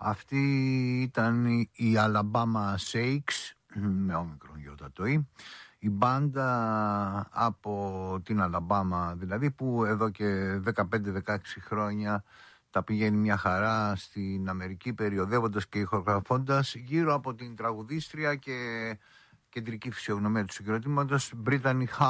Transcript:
Αυτή ήταν η Alabama Shakes, με όμικρον γιοτατοή. Η μπάντα από την Αλαμπάμα, δηλαδή, που εδώ και 15-16 χρόνια τα πηγαίνει μια χαρά στην Αμερική, περιοδεύοντας και ηχογραφώντας γύρω από την τραγουδίστρια και κεντρική φυσιογνωμία του συγκροτήματος Brittany Howard.